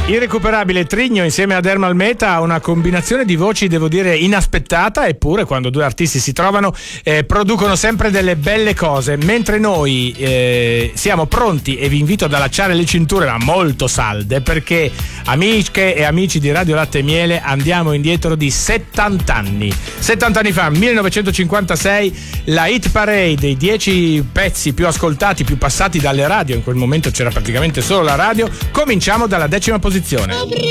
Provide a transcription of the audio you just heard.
Irrecuperabile Trigno insieme ad Ermal Meta, una combinazione di voci devo dire inaspettata, eppure quando due artisti si trovano producono sempre delle belle cose, mentre noi siamo pronti e vi invito ad allacciare le cinture ma molto salde, perché amiche e amici di Radio Latte e Miele andiamo indietro di 70 anni. 70 anni fa, 1956, la hit parade, i 10 pezzi più ascoltati, più passati dalle radio, in quel momento c'era praticamente solo la radio. Cominciamo dalla 10ª posizione.